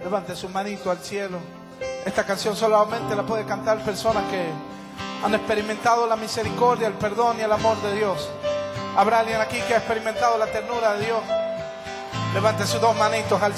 Levante su manito al cielo. Esta canción solamente la puede cantar personas que han experimentado la misericordia, el perdón y el amor de Dios. ¿Habrá alguien aquí que ha experimentado la ternura de Dios? Levante sus dos manitos al cielo.